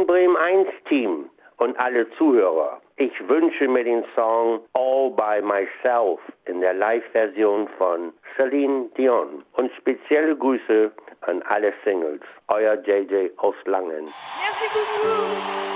Bremen 1 Team und alle Zuhörer. Ich wünsche mir den Song All by Myself in der Live-Version von Celine Dion. Und spezielle Grüße an alle Singles. Euer JJ aus Langen. Merci beaucoup.